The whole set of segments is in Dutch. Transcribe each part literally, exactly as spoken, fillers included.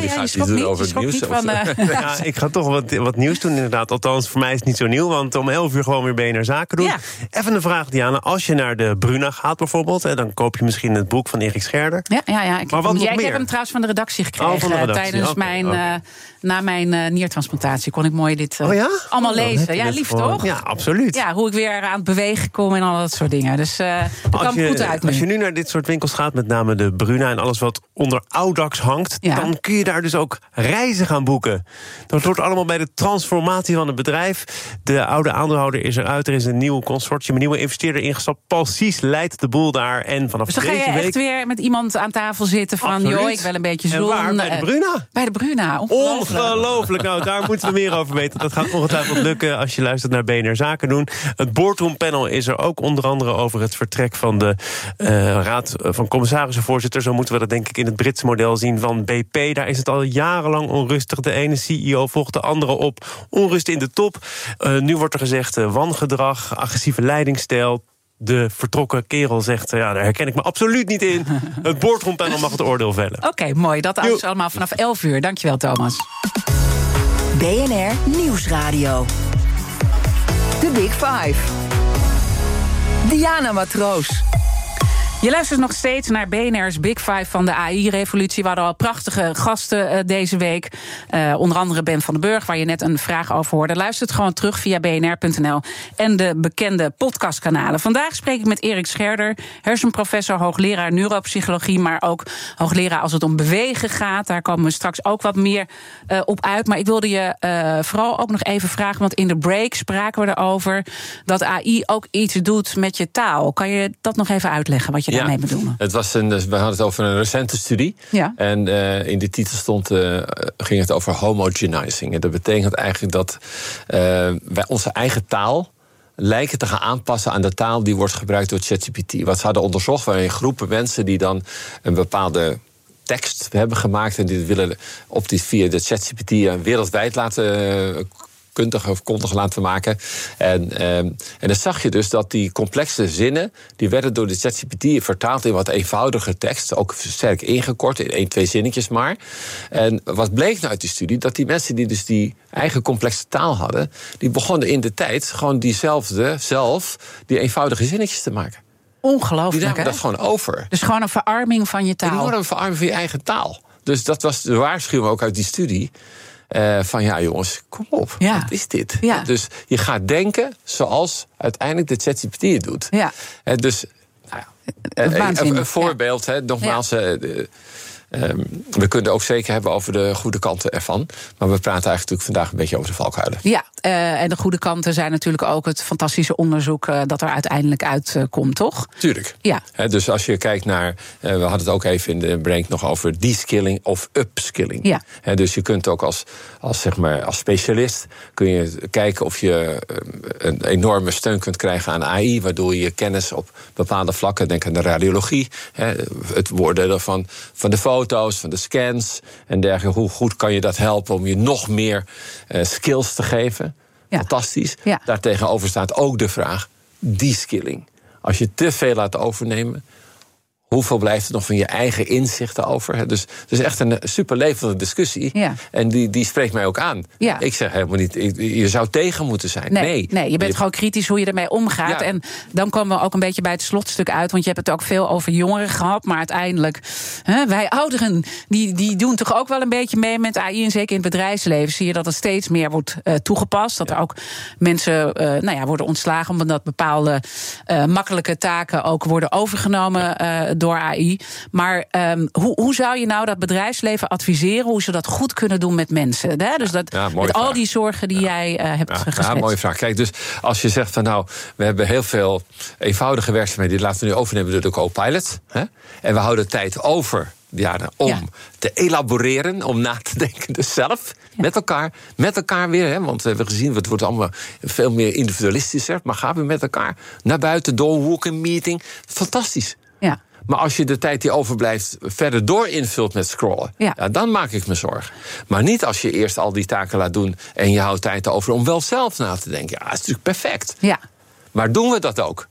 je gaat iets doen over het nieuws. Van, uh, ja, ik ga toch wat, wat nieuws doen inderdaad. Althans, voor mij is het niet zo nieuw, want om elf uur gewoon weer B N R Zaken doen. Ja. Even een vraag, Diana. Als je naar de Bruna gaat bijvoorbeeld, hè, dan koop je misschien het boek van Erik Scherder. Ja, ja, ja. Ik, maar wat heb, nog ja, ik meer? heb hem trouwens van de redactie gekregen. Oh, van de redactie. Tijdens okay, mijn, okay. Uh, na mijn uh, niertransplantatie kon ik mooi dit uh, oh, ja? allemaal oh, lezen. Ja, lief gewoon. toch? Ja, absoluut. Ja, hoe ik weer aan het bewegen kom en al dat soort dingen. Dus uh, daar kwam je, goed uit nu. Als je nu naar dit soort winkels gaat, met name de Bruna en alles wat onder Audax hangt, ja. dan kun je daar dus ook reizen gaan boeken. Dat hoort allemaal bij de transformatie van het bedrijf. De oude aandeelhouder is eruit. Er is een nieuw consortium, een nieuwe investeerder ingestapt. Paul Sies leidt de boel daar. En vanaf dus dan ga je week... echt weer met iemand aan tafel zitten van, Absoluut. joh, ik wil een beetje zon. En waar? Bij de Bruna? Bij de Bruna, ongelooflijk. Ongelooflijk. Nou, daar moeten we meer over weten. Dat gaat ongetwijfeld lukken als je luistert naar B N R Zaken doen. Het boardroom panel is er ook onder andere over het vertrek van de uh, Raad van Commissarissen-voorzitter. Zo moeten we dat denk ik in het Britse model zien van B P. Daar is het al jarenlang onrustig. De ene C E O volgt de andere op. Onrust in de top. Uh, nu wordt er gezegd uh, wangedrag, agressieve leidingstijl. De vertrokken kerel zegt, ja, daar herken ik me absoluut niet in. Het boardroom panel mag het oordeel vellen. Oké, okay, mooi. Dat is allemaal vanaf elf uur. Dankjewel, Thomas. B N R Nieuwsradio. The Big Five. Diana Matroos. Je luistert nog steeds naar B N R's Big Five van de A I-revolutie. We hadden al prachtige gasten uh, deze week. Uh, onder andere Ben van den Burg, waar je net een vraag over hoorde. Luister het gewoon terug via b n r punt n l en de bekende podcastkanalen. Vandaag spreek ik met Erik Scherder, hersenprofessor, hoogleraar neuropsychologie, maar ook hoogleraar als het om bewegen gaat. Daar komen we straks ook wat meer uh, op uit. Maar ik wilde je uh, vooral ook nog even vragen, want in de break spraken we erover dat A I ook iets doet met je taal. Kan je dat nog even uitleggen, wat je ja, daarmee bedoelen? Het was een, we hadden het over een recente studie. Ja. En uh, in de titel stond, uh, ging het over homogenizing. En dat betekent eigenlijk dat uh, wij onze eigen taal lijken te gaan aanpassen aan de taal die wordt gebruikt door ChatGPT. Wat ze hadden onderzocht waren groepen mensen die dan een bepaalde tekst hebben gemaakt en die willen op die via de ChatGPT wereldwijd laten uh, kundig of kondig laten maken. En, um, en dan zag je dus dat die complexe zinnen, die werden door de ChatGPT vertaald in wat eenvoudige tekst, ook sterk ingekort, in één, twee zinnetjes maar. En wat bleek nou uit die studie? Dat die mensen die dus die eigen complexe taal hadden, die begonnen in de tijd gewoon diezelfde, zelf, die eenvoudige zinnetjes te maken. Ongelooflijk, die namen hè? dat gewoon over. Dus gewoon een verarming van je taal. En die worden een verarming van je eigen taal. Dus dat was de waarschuwing ook uit die studie. Uh, van ja, jongens, kom op, ja. wat is dit? Ja. Dus je gaat denken zoals uiteindelijk de ChatGPT het doet. Ja. Uh, dus nou ja, een, een, een voorbeeld, ja. Hè, nogmaals. Ja. Uh, uh, Um, we kunnen ook zeker hebben over de goede kanten ervan. Maar we praten eigenlijk natuurlijk vandaag een beetje over de valkuilen. Ja, uh, en de goede kanten zijn natuurlijk ook het fantastische onderzoek uh, dat er uiteindelijk uitkomt, uh, toch? Tuurlijk. Ja. He, dus als je kijkt naar, uh, we hadden het ook even in de break nog over de-skilling of upskilling. Ja. He, dus je kunt ook als, als, zeg maar, als specialist kun je kijken of je uh, een enorme steun kunt krijgen aan A I, waardoor je kennis op bepaalde vlakken, denk aan de radiologie, he, het woorden van, van de foto's, van de scans en dergelijke. Hoe goed kan je dat helpen om je nog meer uh, skills te geven? Ja. Fantastisch. Ja. Daartegenover staat ook de vraag, de-skilling. Als je te veel laat overnemen, hoeveel blijft er nog van je eigen inzichten over? Dus het is echt een super levende discussie. Ja. En die, die spreekt mij ook aan. Ja. Ik zeg helemaal niet, je zou tegen moeten zijn. Nee, nee. nee je bent je... gewoon kritisch hoe je ermee omgaat. Ja. En dan komen we ook een beetje bij het slotstuk uit. Want je hebt het ook veel over jongeren gehad. Maar uiteindelijk, hè, wij ouderen, die, die doen toch ook wel een beetje mee met A I. En zeker in het bedrijfsleven zie je dat het steeds meer wordt uh, toegepast. Dat ja. er ook mensen uh, nou ja, worden ontslagen omdat bepaalde uh, makkelijke taken ook worden overgenomen uh, door A I. Maar um, hoe, hoe zou je nou dat bedrijfsleven adviseren hoe ze dat goed kunnen doen met mensen? Hè? Dus dat, ja, met vraag. Al die zorgen die ja. jij uh, hebt ja, geschetst. Ja, mooie vraag. Kijk, dus als je zegt van nou, we hebben heel veel eenvoudige werkzaamheden, die laten we nu overnemen door de co-pilot. Hè? En we houden tijd over ja, om ja. te elaboreren, om na te denken dus zelf. Ja. Met elkaar, met elkaar weer. Hè? Want we hebben gezien, het wordt allemaal veel meer individualistischer. Maar gaan we met elkaar naar buiten, doorwalk een meeting. Fantastisch. Ja. Maar als je de tijd die overblijft verder door invult met scrollen, ja. Ja, dan maak ik me zorgen. Maar niet als je eerst al die taken laat doen en je houdt tijd over om wel zelf na te denken. Ja, dat is natuurlijk perfect. Ja. Maar doen we dat ook? Ja.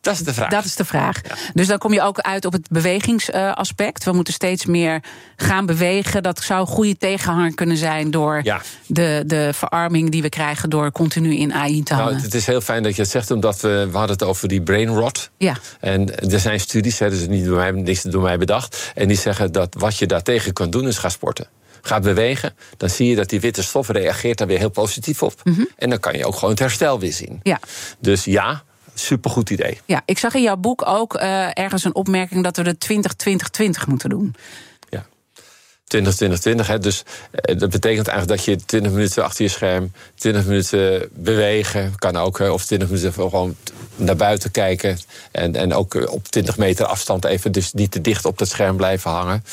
Dat is de vraag. Dat is de vraag. Ja. Dus dan kom je ook uit op het bewegingsaspect. We moeten steeds meer gaan bewegen. Dat zou een goede tegenhanger kunnen zijn door ja. de, de verarming die we krijgen door continu in A I te hangen. Nou, het is heel fijn dat je het zegt, omdat we, we hadden het over die brain rot. Ja. En er zijn studies, hè, dus niet door mij, niks door mij bedacht. En die zeggen dat wat je daartegen kan doen is gaan sporten. Ga bewegen, dan zie je dat die witte stof reageert daar weer heel positief op. Mm-hmm. En dan kan je ook gewoon het herstel weer zien. Ja. Dus ja, supergoed idee. Ja, ik zag in jouw boek ook uh, ergens een opmerking dat we de twintig twintig twintig moeten doen. Ja, twintig twintig twintig. Hè. Dus uh, dat betekent eigenlijk dat je twintig minuten achter je scherm, twintig minuten bewegen, kan ook, uh, of twintig minuten gewoon naar buiten kijken. En, en ook uh, op twintig meter afstand even, dus niet te dicht op dat scherm blijven hangen.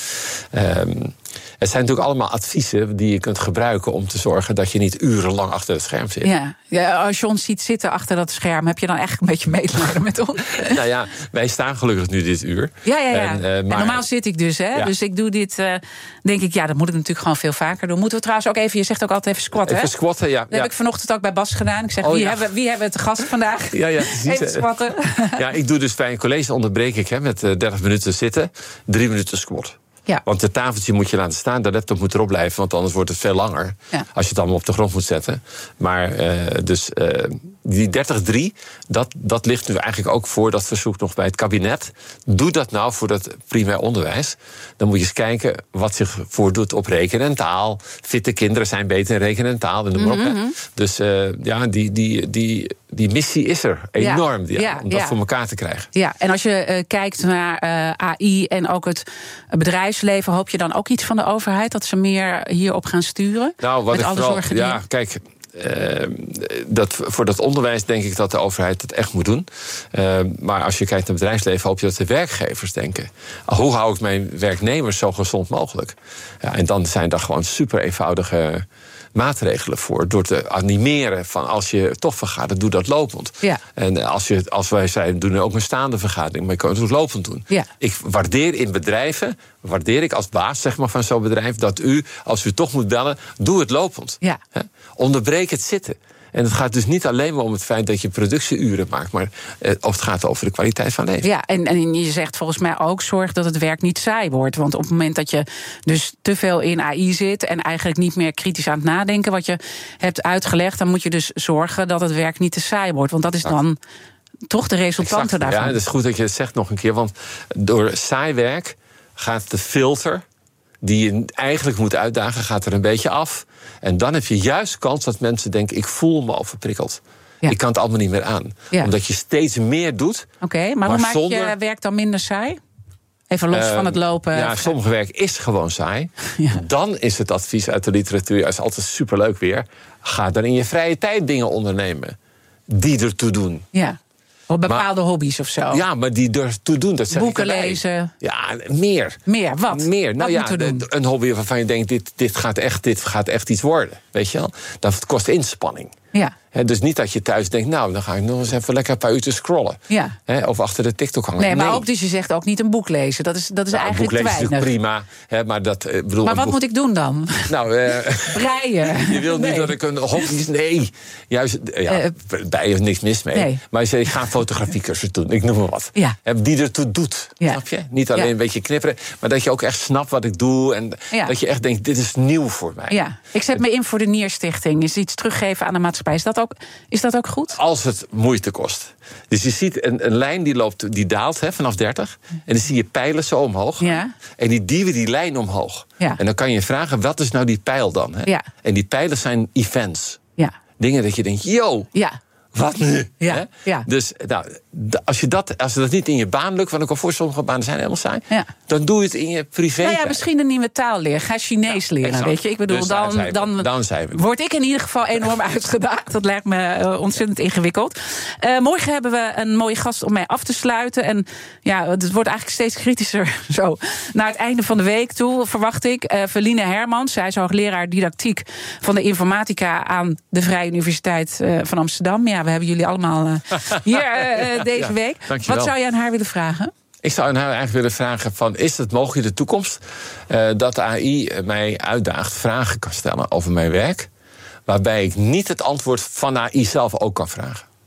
Um, Het zijn natuurlijk allemaal adviezen die je kunt gebruiken om te zorgen dat je niet urenlang achter het scherm zit. Ja, ja, als je ons ziet zitten achter dat scherm, heb je dan echt een beetje medelijden met ons? Nou ja, wij staan gelukkig nu dit uur. Ja, ja, ja. En, uh, maar... en normaal zit ik dus, hè. Ja. Dus ik doe dit, uh, denk ik, ja, dat moet ik natuurlijk gewoon veel vaker doen. Moeten we trouwens ook even, je zegt ook altijd even squatten, even hè? squatten, ja. Dat ja. heb ik vanochtend ook bij Bas gedaan. Ik zeg, oh, wie, ja. hebben, wie hebben we te gast vandaag? Ja, ja, even squatten. Ja, ik doe dus bij een college, onderbreek ik hè, met uh, dertig minuten zitten, drie minuten squat. Ja. Want het tafeltje moet je laten staan, de laptop moet erop blijven, want anders wordt het veel langer. Ja. Als je het allemaal op de grond moet zetten. Maar uh, dus uh, die dertig drie, dat, dat ligt nu eigenlijk ook voor dat verzoek nog bij het kabinet. Doe dat nou voor dat primair onderwijs. Dan moet je eens kijken wat zich voordoet op rekenen en taal. Fitte kinderen zijn beter in rekenen en taal. En noem maar op, mm-hmm. Dus uh, ja, die, die, die, die missie is er enorm, ja, ja, om dat ja. voor elkaar te krijgen. Ja, en als je uh, kijkt naar uh, A I en ook het bedrijfsleven, hoop je dan ook iets van de overheid dat ze meer hierop gaan sturen? Nou, wat met ik alle vooral, zorgen die ja, kijk. Uh, dat, voor dat onderwijs denk ik dat de overheid het echt moet doen. Uh, maar als je kijkt naar het bedrijfsleven, hoop je dat de werkgevers denken: hoe hou ik mijn werknemers zo gezond mogelijk? Ja, en dan zijn daar gewoon super eenvoudige maatregelen voor. Door te animeren van als je toch vergadert, doe dat lopend. Ja. En als, je, als wij zijn, doen ook een staande vergadering, maar je kan het ook lopend doen. Ja. Ik waardeer in bedrijven, waardeer ik als baas zeg maar, van zo'n bedrijf, dat u, als u toch moet bellen, doe het lopend. Ja. He? Onderbreek het zitten. En het gaat dus niet alleen maar om het feit dat je productieuren maakt, maar of het gaat over de kwaliteit van leven. Ja, en, en je zegt volgens mij ook, zorg dat het werk niet saai wordt. Want op het moment dat je dus te veel in A I zit en eigenlijk niet meer kritisch aan het nadenken wat je hebt uitgelegd, dan moet je dus zorgen dat het werk niet te saai wordt. Want dat is dan toch de resultanten exact. daarvan. Ja, het is goed dat je het zegt nog een keer, want door saai werk gaat de filter die je eigenlijk moet uitdagen, gaat er een beetje af. En dan heb je juist kans dat mensen denken, ik voel me overprikkeld. Ja. Ik kan het allemaal niet meer aan. Ja. Omdat je steeds meer doet. Oké, okay, maar, maar hoe maak zonder... je werk dan minder saai? Even los uh, van het lopen. Ja, sommige werk is gewoon saai. Ja. Dan is het advies uit de literatuur, is altijd superleuk weer, ga dan in je vrije tijd dingen ondernemen die ertoe doen. Ja. Of bepaalde maar, hobby's of zo. Ja, maar die ertoe doen, dat zeg Boeken ik erbij. lezen. Ja, meer. Meer, wat? Meer. Nou wat ja, doen? een hobby waarvan je denkt, dit, dit, gaat echt, dit gaat echt iets worden. Weet je wel? Dat kost inspanning. Ja. He, dus niet dat je thuis denkt, nou, dan ga ik nog eens even lekker een paar uur te scrollen. Ja. He, of achter de TikTok hangen. Nee, maar nee. ook, dus je zegt ook niet een boek lezen. Dat is, dat is nou, eigenlijk te weinig. Een boek lezen is natuurlijk prima. He, maar dat, uh, bedoel, maar wat boek... moet ik doen dan? Nou, uh, breien. Je wilt nee. niet dat ik een hobby... Nee, juist, ja, uh, breien is niks mis mee. Nee. Maar je zegt, ik ga een fotografiecursus doen. Ik noem maar wat. Ja. He, die ertoe doet. Ja. Snap je? Niet alleen ja. een beetje knipperen, maar dat je ook echt snapt wat ik doe. En ja. dat je echt denkt, dit is nieuw voor mij. Ja. Ik zet me in voor de Nierstichting. Is iets teruggeven aan de maatschappij. Is dat ook... Is dat ook goed? Als het moeite kost. Dus je ziet een, een lijn die loopt, die daalt hè, vanaf dertig. En dan zie je pijlen zo omhoog. Ja. En die duwen die lijn omhoog. Ja. En dan kan je vragen, wat is nou die pijl dan? Hè? Ja. En die pijlen zijn events. Ja. Dingen dat je denkt, yo, ja. wat nu? Ja. Hè? Ja. Dus nou, als je dat, als dat niet in je baan lukt, want ik al voor sommige banen zijn helemaal saai, ja. dan doe je het in je privé. Nou ja, misschien een nieuwe taal leren. Ga Chinees ja, leren, exact. Weet je. Ik bedoel, dus dan, zijn dan, dan zijn we. word ik in ieder geval enorm uitgedaagd. Dat lijkt me uh, ontzettend ingewikkeld. Uh, morgen hebben we een mooie gast om mee af te sluiten. En ja, het wordt eigenlijk steeds kritischer zo. Naar het einde van de week toe, verwacht ik. Uh, Feline Hermans, zij is hoogleraar didactiek van de informatica aan de Vrije Universiteit uh, van Amsterdam. Ja, we hebben jullie allemaal uh, hier uh, deze ja, week. Dankjewel. Wat zou je aan haar willen vragen? Ik zou aan haar eigenlijk willen vragen van, is het mogelijk in de toekomst uh, dat de A I mij uitdaagt, vragen kan stellen over mijn werk, waarbij ik niet het antwoord van A I zelf ook kan vragen?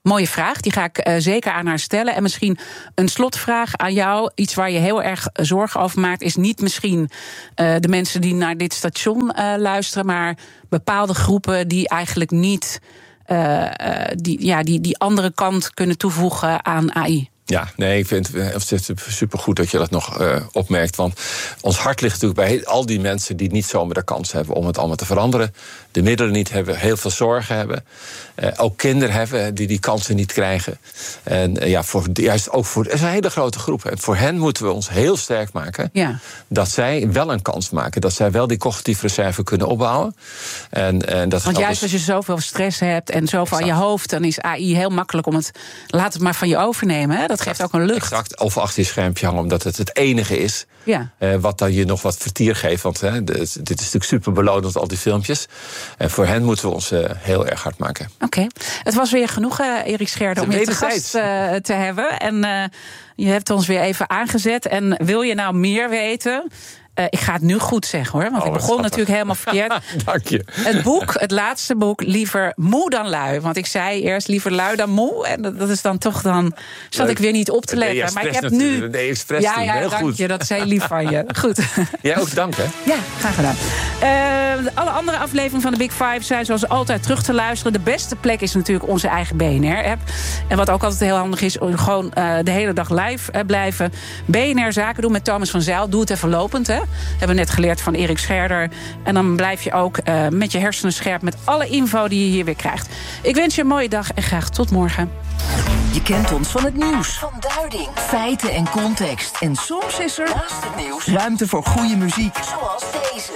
Mooie vraag, die ga ik uh, zeker aan haar stellen. En misschien een slotvraag aan jou. Iets waar je heel erg zorgen over maakt... is niet misschien uh, de mensen die naar dit station uh, luisteren... maar bepaalde groepen die eigenlijk niet... Uh, uh, die, ja, die, die andere kant kunnen toevoegen aan A I. Ja, nee, ik vind het supergoed dat je dat nog uh, opmerkt. Want ons hart ligt natuurlijk bij al die mensen... die niet zomaar de kans hebben om het allemaal te veranderen. De middelen niet hebben, heel veel zorgen hebben. Uh, ook kinderen hebben die die kansen niet krijgen. En uh, ja, voor, juist ook voor... Het is een hele grote groep. En voor hen moeten we ons heel sterk maken... Ja. dat zij wel een kans maken. Dat zij wel die cognitieve reserve kunnen opbouwen. En, en dat Want juist dus... als je zoveel stress hebt en zoveel aan je hoofd... dan is A I heel makkelijk om het... laat het maar van je overnemen, hè? Dat geeft exact, ook een lucht. Exact, of achter je schermpje hangen, omdat het het enige is... Ja. Uh, wat dan je nog wat vertier geeft. Want hè, de, dit is natuurlijk super belonend, al die filmpjes. En voor hen moeten we ons uh, heel erg hard maken. Oké. Okay. Het was weer genoeg, uh, Erik Scherder, om je te gast uh, te hebben. En uh, je hebt ons weer even aangezet. En wil je nou meer weten... Uh, ik ga het nu goed zeggen, hoor. Want oh, ik begon schattig. natuurlijk helemaal verkeerd. Dank je. Het boek, het laatste boek, liever moe dan lui. Want ik zei eerst liever lui dan moe. En dat is dan toch dan... zat Leuk. ik weer niet op te letten. Nee, maar ik heb nu... Nee, expres ja, ja, heel dank goed. je. Dat is heel lief van je. Goed. Jij ook dank, hè? Ja, graag gedaan. Uh, alle andere afleveringen van de Big Five zijn zoals altijd terug te luisteren. De beste plek is natuurlijk onze eigen B N R-app. En wat ook altijd heel handig is, om gewoon uh, de hele dag live uh, blijven. B N R Zaken doen met Thomas van Zijl. Doe het even lopend, hè. Hebben we net geleerd van Erik Scherder. En dan blijf je ook uh, met je hersenen scherp... met alle info die je hier weer krijgt. Ik wens je een mooie dag en graag tot morgen. Je kent ons van het nieuws. Van duiding, feiten en context. En soms is er, naast het nieuws, ruimte voor goede muziek. Zoals deze.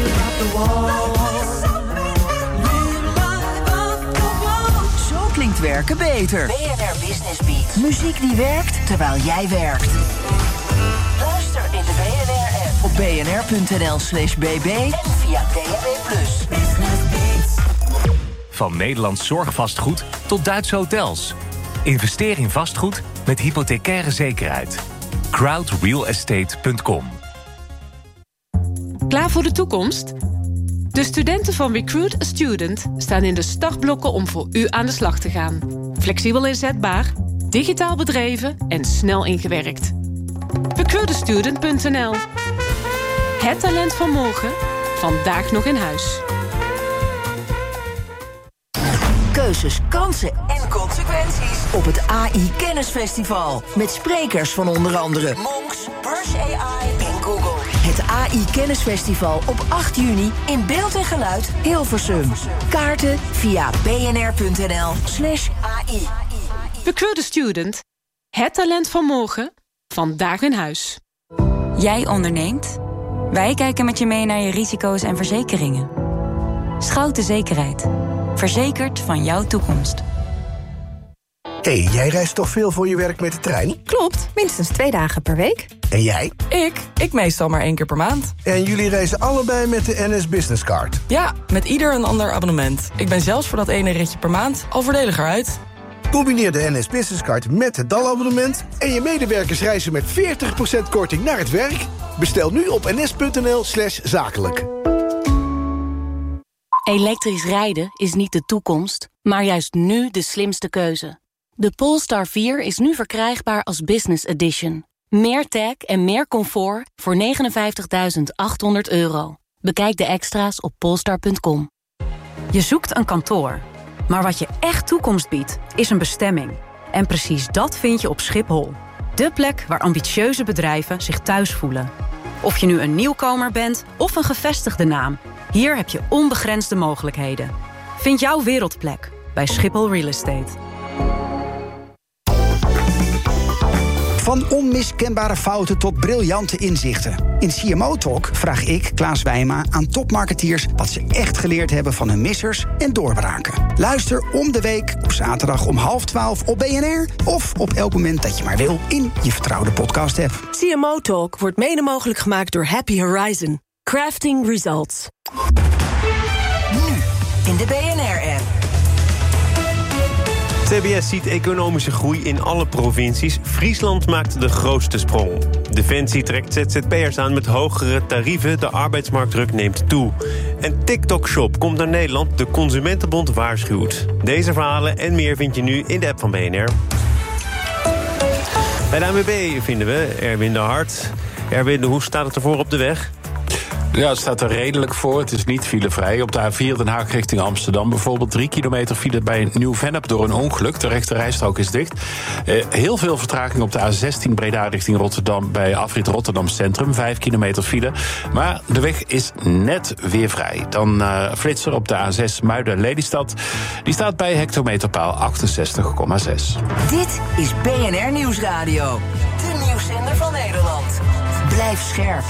Zo klinkt werken beter. B N R Business Beat. Muziek die werkt terwijl jij werkt. Luister in de B N R-app. Op bnr.nl slash bb en via D A B plus. Van Nederlands zorgvastgoed tot Duitse hotels. Investeer in vastgoed met hypothecaire zekerheid. crowd real estate punt com. Klaar voor de toekomst? De studenten van Recruit a Student staan in de startblokken om voor u aan de slag te gaan. Flexibel inzetbaar, digitaal bedreven en snel ingewerkt. recruit a student punt n l. Het talent van morgen, vandaag nog in huis. Keuzes, kansen en consequenties op het A I Kennisfestival. Met sprekers van onder andere Monks, Burs A I en Google. Het A I Kennisfestival op acht juni in beeld en geluid Hilversum. Kaarten via bnr.nl slash AI. Recruit a Student. Het talent van morgen, vandaag in huis. Jij onderneemt? Wij kijken met je mee naar je risico's en verzekeringen. Schouten Zekerheid. Verzekerd van jouw toekomst. Hé, hey, jij reist toch veel voor je werk met de trein? Klopt, minstens twee dagen per week. En jij? Ik? Ik meestal maar één keer per maand. En jullie reizen allebei met de N S Business Card? Ja, met ieder een ander abonnement. Ik ben zelfs voor dat ene ritje per maand al voordeliger uit. Combineer de N S Business Card met het D A L-abonnement... en je medewerkers reizen met veertig procent korting naar het werk. Bestel nu op ns.nl slash zakelijk. Elektrisch rijden is niet de toekomst, maar juist nu de slimste keuze. De Polestar vier is nu verkrijgbaar als Business Edition. Meer tech en meer comfort voor negenenvijftigduizend achthonderd euro. Bekijk de extra's op polestar punt com. Je zoekt een kantoor. Maar wat je echt toekomst biedt, is een bestemming. En precies dat vind je op Schiphol. De plek waar ambitieuze bedrijven zich thuis voelen. Of je nu een nieuwkomer bent of een gevestigde naam. Hier heb je onbegrensde mogelijkheden. Vind jouw wereldplek bij Schiphol Real Estate. Van onmiskenbare fouten tot briljante inzichten. In C M O Talk vraag ik, Klaas Wijma, aan topmarketeers wat ze echt geleerd hebben van hun missers en doorbraken. Luister om de week op zaterdag om half twaalf op B N R... of op elk moment dat je maar wil in je vertrouwde podcast-app. C M O Talk wordt mede mogelijk gemaakt door Happy Horizon. Crafting results. Nu in de B N R-app. T B S ziet economische groei in alle provincies. Friesland maakt de grootste sprong. Defensie trekt Z Z P'ers aan met hogere tarieven. De arbeidsmarktdruk neemt toe. En TikTok Shop komt naar Nederland. De Consumentenbond waarschuwt. Deze verhalen en meer vind je nu in de app van B N R. Bij de A N W B vinden we Erwin de Hart. Erwin, hoe staat het ervoor op de weg? Ja, het staat er redelijk voor. Het is niet filevrij. Op de A vier Den Haag richting Amsterdam bijvoorbeeld drie kilometer file bij Nieuw-Vennep door een ongeluk. De rechte rijstrook is dicht. Uh, heel veel vertraging op de A zestien Breda richting Rotterdam bij afrit Rotterdam Centrum. Vijf kilometer file. Maar de weg is net weer vrij. Dan uh, flitser op de A zes Muiden-Lelystad. Die staat bij hectometerpaal achtenzestig komma zes. Dit is B N R Nieuwsradio. De nieuwszender van Nederland. Blijf scherp.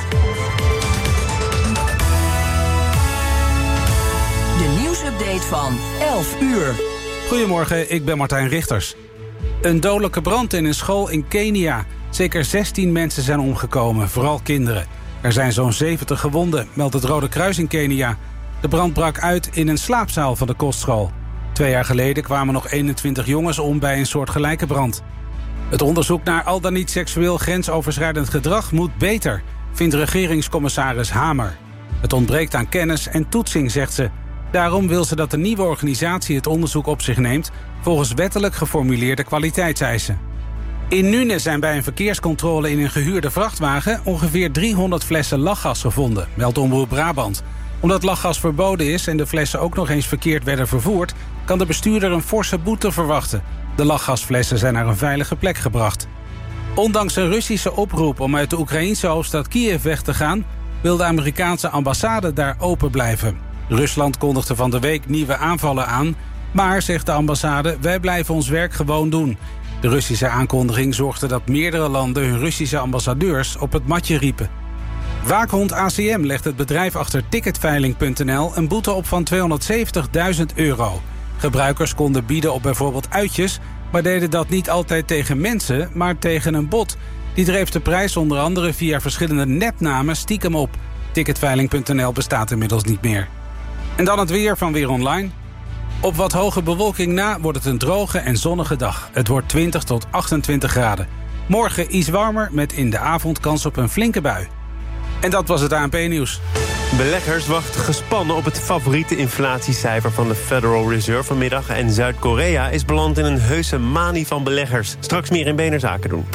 De nieuwsupdate van elf uur. Goedemorgen, ik ben Martijn Richters. Een dodelijke brand in een school in Kenia. Zeker zestien mensen zijn omgekomen, vooral kinderen. Er zijn zo'n zeventig gewonden, meldt het Rode Kruis in Kenia. De brand brak uit in een slaapzaal van de kostschool. Twee jaar geleden kwamen nog eenentwintig jongens om bij een soortgelijke brand. Het onderzoek naar al dan niet seksueel grensoverschrijdend gedrag moet beter, vindt regeringscommissaris Hamer. Het ontbreekt aan kennis en toetsing, zegt ze. Daarom wil ze dat de nieuwe organisatie het onderzoek op zich neemt volgens wettelijk geformuleerde kwaliteitseisen. In Nuenen zijn bij een verkeerscontrole in een gehuurde vrachtwagen ongeveer driehonderd flessen lachgas gevonden, meldt Omroep Brabant. Omdat lachgas verboden is en de flessen ook nog eens verkeerd werden vervoerd, kan de bestuurder een forse boete verwachten. De lachgasflessen zijn naar een veilige plek gebracht. Ondanks een Russische oproep om uit de Oekraïense hoofdstad Kiev weg te gaan, wil de Amerikaanse ambassade daar open blijven. Rusland kondigde van de week nieuwe aanvallen aan, maar, zegt de ambassade, wij blijven ons werk gewoon doen. De Russische aankondiging zorgde dat meerdere landen hun Russische ambassadeurs op het matje riepen. Waakhond A C M legt het bedrijf achter ticketveiling punt n l een boete op van tweehonderdzeventigduizend euro. Gebruikers konden bieden op bijvoorbeeld uitjes, maar deden dat niet altijd tegen mensen, maar tegen een bot. Die dreef de prijs onder andere via verschillende nepnamen stiekem op. ticketveiling punt n l bestaat inmiddels niet meer. En dan het weer van Weer Online. Op wat hoge bewolking na wordt het een droge en zonnige dag. Het wordt twintig tot achtentwintig graden. Morgen iets warmer met in de avond kans op een flinke bui. En dat was het A N P-nieuws. Beleggers wachten gespannen op het favoriete inflatiecijfer van de Federal Reserve vanmiddag. En Zuid-Korea is beland in een heuse manie van beleggers. Straks meer in B N R Zaken doen.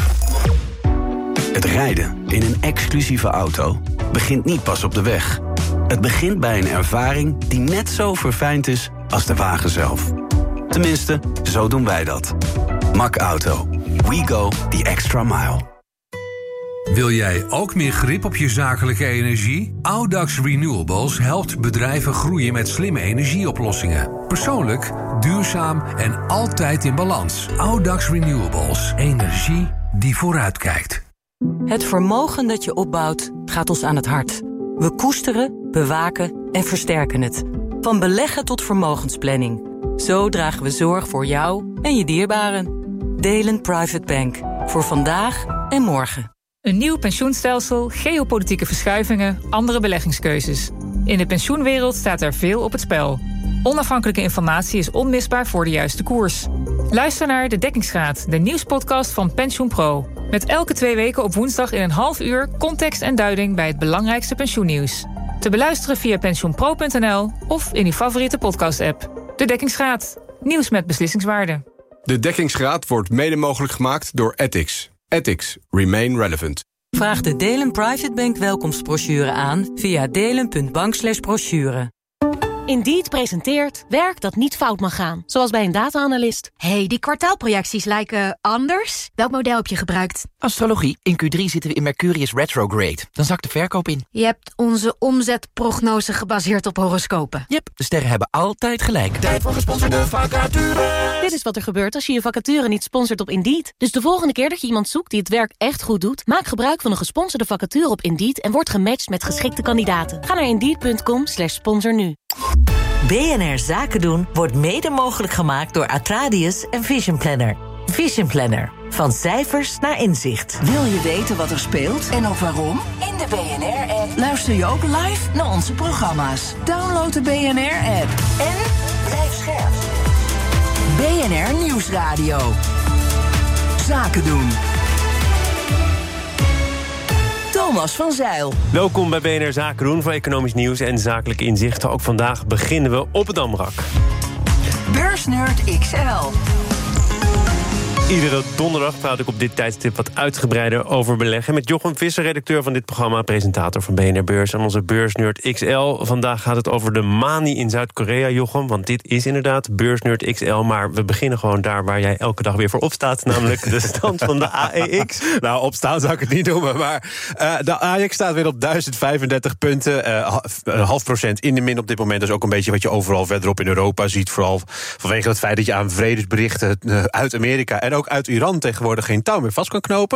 Het rijden in een exclusieve auto begint niet pas op de weg. Het begint bij een ervaring die net zo verfijnd is als de wagen zelf. Tenminste, zo doen wij dat. M A C Auto. We go the extra mile. Wil jij ook meer grip op je zakelijke energie? Audax Renewables helpt bedrijven groeien met slimme energieoplossingen. Persoonlijk, duurzaam en altijd in balans. Audax Renewables. Energie die vooruitkijkt. Het vermogen dat je opbouwt gaat ons aan het hart. We koesteren, bewaken en versterken het. Van beleggen tot vermogensplanning. Zo dragen we zorg voor jou en je dierbaren. Delen Private Bank. Voor vandaag en morgen. Een nieuw pensioenstelsel, geopolitieke verschuivingen, andere beleggingskeuzes. In de pensioenwereld staat er veel op het spel. Onafhankelijke informatie is onmisbaar voor de juiste koers. Luister naar De Dekkingsgraad, de nieuwspodcast van PensioenPro. Met elke twee weken op woensdag in een half uur context en duiding bij het belangrijkste pensioennieuws. Te beluisteren via pensioenpro punt n l of in uw favoriete podcast-app. De Dekkingsgraad, nieuws met beslissingswaarde. De Dekkingsgraad wordt mede mogelijk gemaakt door Ethics. Ethics. Remain relevant. Vraag de Delen Private Bank welkomstbrochure aan via delen punt bank slash brochure. Indeed presenteert werk dat niet fout mag gaan. Zoals bij een data-analyst. Hey, die kwartaalprojecties lijken anders. Welk model heb je gebruikt? Astrologie. In Q drie zitten we in Mercurius retrograde. Dan zakt de verkoop in. Je hebt onze omzetprognose gebaseerd op horoscopen. Yep, de sterren hebben altijd gelijk. Tijd voor gesponsorde vacature. Dit is wat er gebeurt als je je vacature niet sponsort op Indeed. Dus de volgende keer dat je iemand zoekt die het werk echt goed doet, maak gebruik van een gesponsorde vacature op Indeed en word gematcht met geschikte kandidaten. Ga naar indeed punt com slash sponsor nu. B N R Zaken doen wordt mede mogelijk gemaakt door Atradius en Vision Planner. Vision Planner. Van cijfers naar inzicht. Wil je weten wat er speelt en ook waarom? In de B N R-app luister je ook live naar onze programma's. Download de B N R-app en blijf scherp. B N R Nieuwsradio. Zaken doen. Thomas van Zeil. Welkom bij B N R Zaken doen voor economisch nieuws en zakelijke inzichten. Ook vandaag beginnen we op het Damrak. Beursnerd X L. Iedere donderdag praat ik op dit tijdstip wat uitgebreider over beleggen. Met Jochem Visser, redacteur van dit programma, presentator van B N R Beurs en onze beursnerd X L. Vandaag gaat het over de manie in Zuid-Korea, Jochem. Want dit is inderdaad beursnerd X L. Maar we beginnen gewoon daar waar jij elke dag weer voor opstaat. Namelijk de stand van de A E X. Nou, opstaan zou ik het niet noemen. Maar uh, de A E X staat weer op duizend vijfendertig punten. Uh, een half procent in de min op dit moment. Dat is ook een beetje wat je overal verderop in Europa ziet. Vooral vanwege het feit dat je aan vredesberichten uh, uit Amerika en ook uit Iran tegenwoordig geen touw meer vast kan knopen.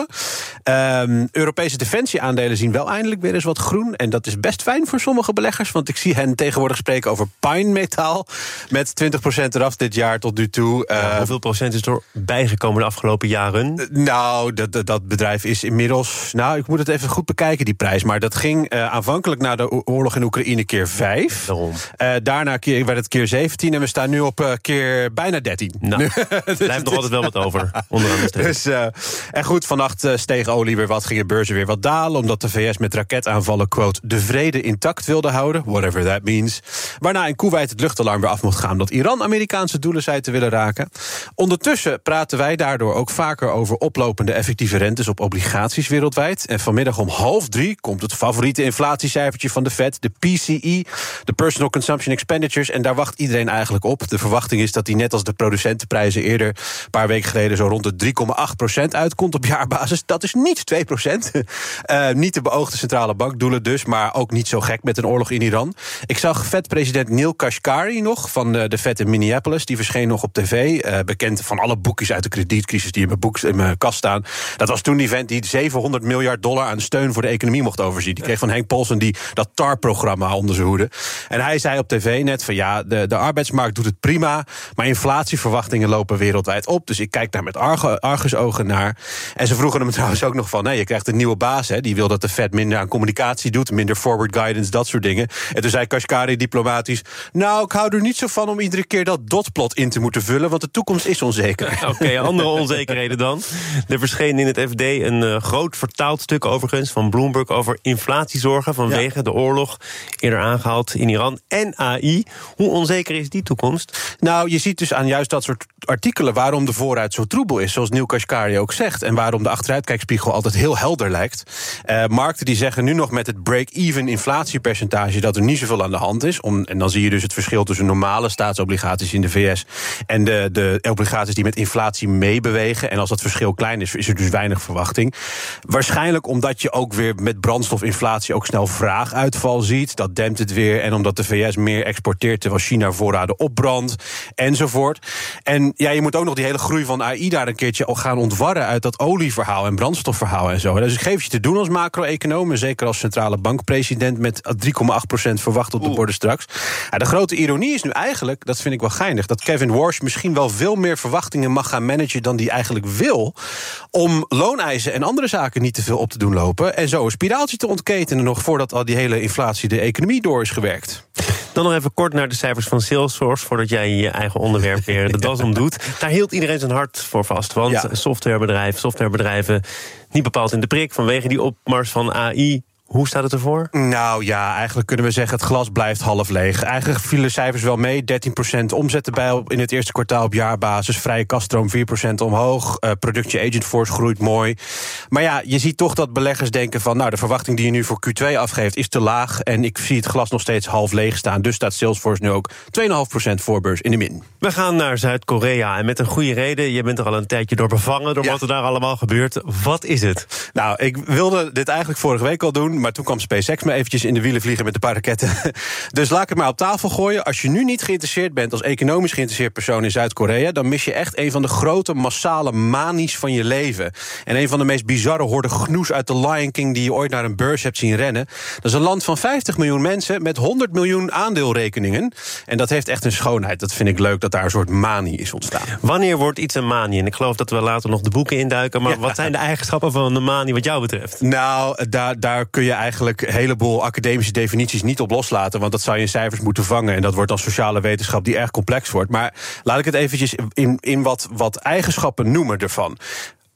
Um, Europese defensieaandelen zien wel eindelijk weer eens wat groen. En dat is best fijn voor sommige beleggers. Want ik zie hen tegenwoordig spreken over pijnmetaal. Met twintig procent eraf dit jaar tot nu toe. Uh, ja, hoeveel procent is er bijgekomen de afgelopen jaren? Uh, nou, dat, dat, dat bedrijf is inmiddels... Nou, ik moet het even goed bekijken, die prijs. Maar dat ging uh, aanvankelijk na de oorlog in Oekraïne keer vijf. Daarom. Uh, daarna keer, werd het keer zeventien. En we staan nu op uh, keer bijna dertien. Nou, er blijft nog altijd wel wat over. Dus, uh, en goed, vannacht uh, steeg olie weer wat, gingen beurzen weer wat dalen, omdat de V S met raketaanvallen, quote, de vrede intact wilde houden, whatever that means. Waarna in Kuwait het luchtalarm weer af mocht gaan dat Iran Amerikaanse doelen zei te willen raken. Ondertussen praten wij daardoor ook vaker over oplopende effectieve rentes op obligaties wereldwijd. En vanmiddag om half drie komt het favoriete inflatiecijfertje van de Fed, de P C E, de Personal Consumption Expenditures. En daar wacht iedereen eigenlijk op. De verwachting is dat die net als de producentenprijzen eerder, een paar weken geleden, zo rond de drie komma acht procent uitkomt op jaarbasis. Dat is niet twee procent. Uh, niet de beoogde centrale bankdoelen dus, maar ook niet zo gek met een oorlog in Iran. Ik zag Fed-president Neil Kashkari nog, van de Fed in Minneapolis. Die verscheen nog op tv. Uh, bekend van alle boekjes uit de kredietcrisis die in mijn, boek, in mijn kast staan. Dat was toen die vent die zevenhonderd miljard dollar aan steun voor de economie mocht overzien. Die kreeg van Henk Paulson die, dat T A R-programma onder zijn hoede. En hij zei op tv net van ja, de, de arbeidsmarkt doet het prima, maar inflatieverwachtingen lopen wereldwijd op. Dus ik kijk daar met arge, argusogen naar. En ze vroegen hem trouwens ook nog van, nee, je krijgt een nieuwe baas, hè, die wil dat de Fed minder aan communicatie doet, minder forward guidance, dat soort dingen. En toen zei Kashkari diplomatisch, nou, ik hou er niet zo van om iedere keer dat dotplot in te moeten vullen, want de toekomst is onzeker. Oké, okay, andere onzekerheden dan. Er verscheen in het F D een uh, groot vertaald stuk overigens van Bloomberg over inflatiezorgen vanwege ja. de oorlog, eerder aangehaald in Iran, en A I. Hoe onzeker is die toekomst? Nou, je ziet dus aan juist dat soort artikelen waarom de vooruit zo troebel is, zoals Neil Kashkari ook zegt, en waarom de achteruitkijkspiegel altijd heel helder lijkt. Uh, markten die zeggen nu nog met het break-even inflatiepercentage dat er niet zoveel aan de hand is. Om, en dan zie je dus het verschil tussen normale staatsobligaties in de V S en de, de obligaties die met inflatie meebewegen. En als dat verschil klein is, is er dus weinig verwachting. Waarschijnlijk omdat je ook weer met brandstofinflatie ook snel vraaguitval ziet. Dat dempt het weer. En omdat de V S meer exporteert terwijl China voorraden opbrandt. Enzovoort. En ja, je moet ook nog die hele groei van A I daar een keertje gaan ontwarren uit dat olieverhaal en brandstofverhaal en zo. Dus ik geef je te doen als macro-econoom, zeker als centrale bankpresident met drie komma acht procent verwacht op de borden straks. Ja, de grote ironie is nu eigenlijk, dat vind ik wel geinig, dat Kevin Warsh misschien wel veel meer verwachtingen mag gaan managen dan die eigenlijk wil, om looneisen en andere zaken niet te veel op te doen lopen en zo een spiraaltje te ontketenen nog voordat al die hele inflatie de economie door is gewerkt. Dan nog even kort naar de cijfers van Salesforce, voordat jij je eigen onderwerp weer de das om doet. Daar hield iedereen zijn hart voor vast, want ja. softwarebedrijf, softwarebedrijven niet bepaald in de prik vanwege die opmars van A I. Hoe staat het ervoor? Nou ja, eigenlijk kunnen we zeggen, het glas blijft half leeg. Eigenlijk vielen de cijfers wel mee. dertien procent omzet erbij in het eerste kwartaal op jaarbasis. Vrije kaststroom vier procent omhoog. Uh, productie agent force groeit mooi. Maar ja, je ziet toch dat beleggers denken van, nou, de verwachting die je nu voor Q twee afgeeft is te laag. En ik zie het glas nog steeds half leeg staan. Dus staat Salesforce nu ook twee komma vijf procent voorbeurs in de min. We gaan naar Zuid-Korea. En met een goede reden. Je bent er al een tijdje door bevangen door ja. wat er daar allemaal gebeurt. Wat is het? Nou, ik wilde dit eigenlijk vorige week al doen, maar toen kwam SpaceX me eventjes in de wielen vliegen met een paar raketten. Dus laat ik het maar op tafel gooien. Als je nu niet geïnteresseerd bent als economisch geïnteresseerd persoon in Zuid-Korea, dan mis je echt een van de grote massale manies van je leven. En een van de meest bizarre horde gnoes uit The Lion King die je ooit naar een beurs hebt zien rennen. Dat is een land van vijftig miljoen mensen met honderd miljoen aandeelrekeningen. En dat heeft echt een schoonheid. Dat vind ik leuk dat daar een soort manie is ontstaan. Wanneer wordt iets een manie? En ik geloof dat we later nog de boeken induiken. Maar ja. wat zijn de eigenschappen van een manie wat jou betreft? Nou, daar, daar kun je eigenlijk een heleboel academische definities niet op loslaten, want dat zou je in cijfers moeten vangen. En dat wordt als sociale wetenschap die erg complex wordt. Maar laat ik het eventjes in, in wat, wat eigenschappen noemen ervan.